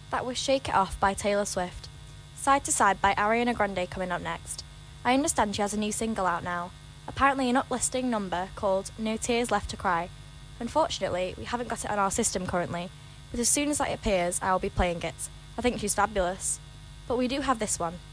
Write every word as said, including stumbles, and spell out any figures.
That was Shake It Off by Taylor Swift. Side to Side by Ariana Grande coming up next. I understand she has a new single out now, apparently an uplifting number called No Tears Left to Cry. Unfortunately, we haven't got it on our system currently, but as soon as that appears, I will be playing it. I think she's fabulous. But we do have this one.